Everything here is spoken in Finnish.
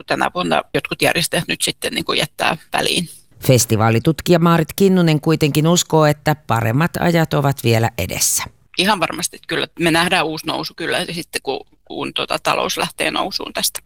tänä vuonna jotkut järjestäjät nyt sitten niin kuin jättää väliin. Festivaalitutkija Maarit Kinnunen kuitenkin uskoo, että paremmat ajat ovat vielä edessä. Ihan varmasti kyllä. Me nähdään uusi nousu kyllä sitten, kun talous lähtee nousuun tästä.